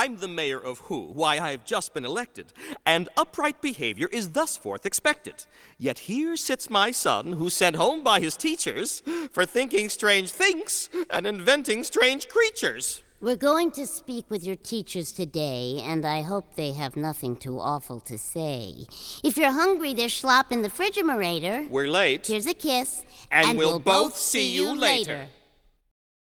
I'm the mayor of Who, why I have just been elected, and upright behavior is thus forth expected. Yet here sits my son, who's sent home by his teachers for thinking strange things and inventing strange creatures. We're going to speak with your teachers today, and I hope they have nothing too awful to say. If you're hungry, there's slop in the Frigimerator. We're late. Here's a kiss. And we'll both see you later.